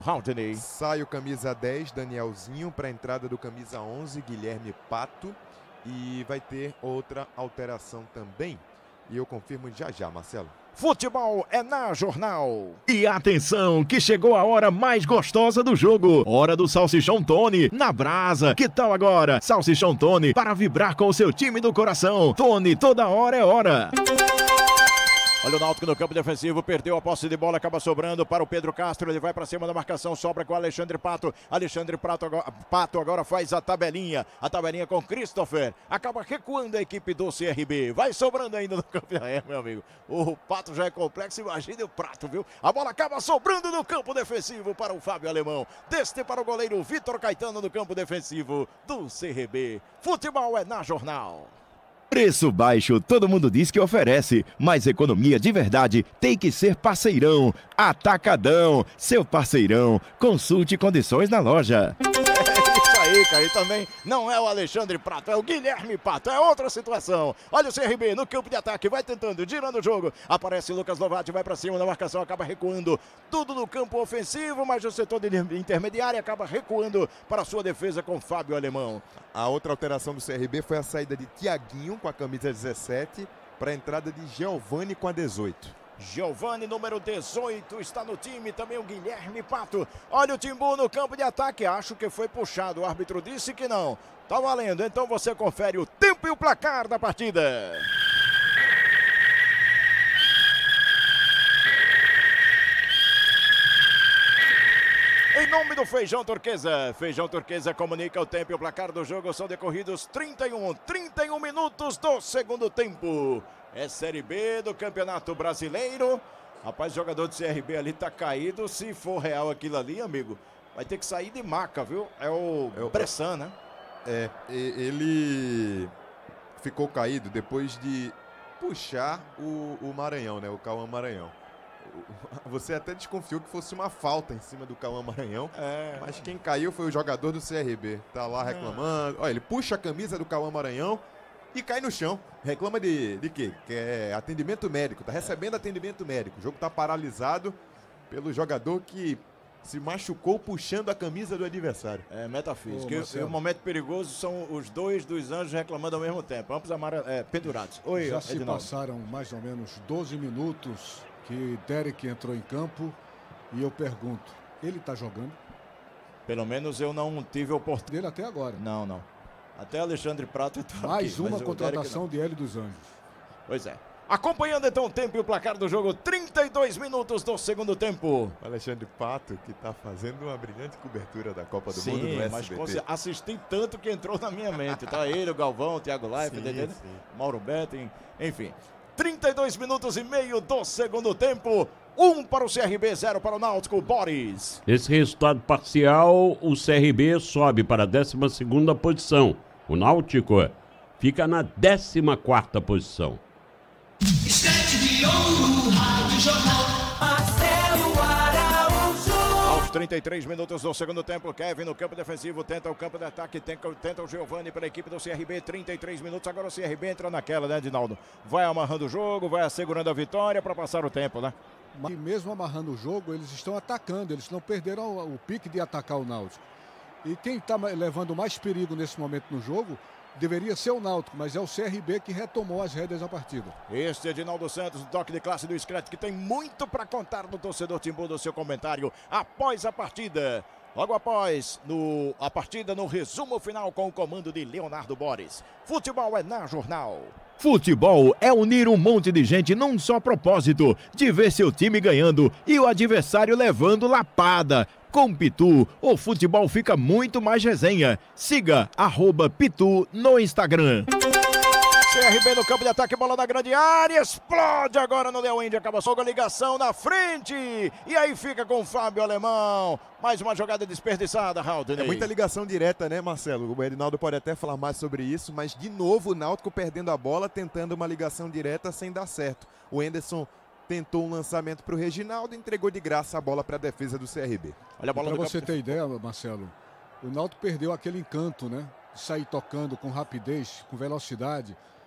Haldane. Sai o camisa 10, Danielzinho, para a entrada do camisa 11, Guilherme Pato. E vai ter outra alteração também. E eu confirmo já, Marcelo. Futebol é na Jornal. E atenção, que chegou a hora mais gostosa do jogo. Hora do Salsichão Tony, na brasa. Que tal agora? Salsichão Tony, para vibrar com o seu time do coração. Tony, toda hora é hora. Olha o Náutico no campo defensivo, perdeu a posse de bola, acaba sobrando para o Pedro Castro, ele vai para cima da marcação, sobra com o Alexandre Pato. Alexandre Pato agora faz a tabelinha com Christopher, acaba recuando a equipe do CRB, vai sobrando ainda no campo. Meu amigo, o Pato já é complexo, imagine o Prato, viu? A bola acaba sobrando no campo defensivo para o Fábio Alemão, deste para o goleiro Vitor Caetano no campo defensivo do CRB. Futebol é na Jornal. Preço baixo, todo mundo diz que oferece, mas economia de verdade tem que ser Parceirão. Atacadão, seu parceirão. Consulte condições na loja. Aí, cara, e também não é o Alexandre Prato, é o Guilherme Pato, é outra situação. Olha o CRB no campo de ataque, vai tentando, girando o jogo. Aparece Lucas Lovati, vai pra cima na marcação, acaba recuando. Tudo no campo ofensivo, mas o setor de intermediário acaba recuando para a sua defesa com Fábio Alemão. A outra alteração do CRB foi a saída de Tiaguinho com a camisa 17 para a entrada de Giovani com a 18. Giovani, número 18, está no time, também o Guilherme Pato. Olha o Timbu no campo de ataque, acho que foi puxado, o árbitro disse que não. Tá valendo, então você confere o tempo e o placar da partida. Em nome do Feijão Turquesa. Feijão Turquesa comunica o tempo e o placar do jogo. São decorridos 31 minutos do segundo tempo. É Série B do Campeonato Brasileiro. Rapaz, o jogador do CRB ali tá caído. Se for real aquilo ali, amigo, vai ter que sair de maca, viu? É o Bressan, né? Ele ficou caído depois de puxar o Maranhão, né? O Cauã Maranhão. Você até desconfiou que fosse uma falta em cima do Cauã Maranhão, mas quem caiu foi o jogador do CRB. Tá lá reclamando. Olha, ele puxa a camisa do Cauã Maranhão e cai no chão. Reclama de quê? Que é atendimento médico. Tá recebendo atendimento médico. O jogo tá paralisado pelo jogador que se machucou puxando a camisa do adversário. É metafísica. E o momento perigoso são os dois dos anjos reclamando ao mesmo tempo. Ambos pendurados. Oi, já se passaram mais ou menos 12 minutos que Derek entrou em campo e eu pergunto, ele tá jogando? Pelo menos eu não tive a oportunidade dele até agora. Não. Até Alexandre Prato entrou mais aqui, uma contratação de Hélio dos Anjos. Pois é. Acompanhando então o tempo e o placar do jogo, 32 minutos do segundo tempo. O Alexandre Pato, que tá fazendo uma brilhante cobertura da Copa do Mundo no SBT. Mas assisti tanto que entrou na minha mente. Tá ele, o Galvão, o Thiago Leifert, Mauro Betting, enfim. 32 minutos e meio do segundo tempo. 1 para o CRB, 0 para o Náutico. Boris. Esse resultado parcial, o CRB sobe para a 12ª posição. O Náutico fica na 14ª posição. Estante de ouro, Rádio Jornal, Marcelo Araújo. Aos 33 minutos do segundo tempo, Kevin no campo defensivo, tenta o campo de ataque, tenta o Giovani para a equipe do CRB, 33 minutos, agora o CRB entra naquela, né, Dinaldo? Vai amarrando o jogo, vai assegurando a vitória para passar o tempo, né? E mesmo amarrando o jogo, eles estão atacando, eles não perderam o pique de atacar o Náutico. E quem está levando mais perigo nesse momento no jogo deveria ser o Náutico, mas é o CRB que retomou as rédeas da partida. Este é Edinaldo Santos, toque de classe do Scratch, que tem muito para contar no torcedor Timbu do seu comentário após a partida. Logo após a partida no resumo final com o comando de Leonardo Boris. Futebol é na Jornal. Futebol é unir um monte de gente num só propósito, de ver seu time ganhando e o adversário levando lapada. Com Pitu, o futebol fica muito mais resenha. Siga @Pitu no Instagram. CRB no campo de ataque, bola na grande área, explode agora no Leão Índia, acaba só com a ligação na frente, e aí fica com o Fábio Alemão, mais uma jogada desperdiçada, Haldane. É muita ligação direta, né, Marcelo? O Edinaldo pode até falar mais sobre isso, mas de novo o Náutico perdendo a bola, tentando uma ligação direta sem dar certo. O Henderson tentou um lançamento para o Reginaldo e entregou de graça a bola para a defesa do CRB. Olha a bola. Para você ter ideia, Marcelo, o Náutico perdeu aquele encanto, né? De sair tocando com rapidez, com velocidade.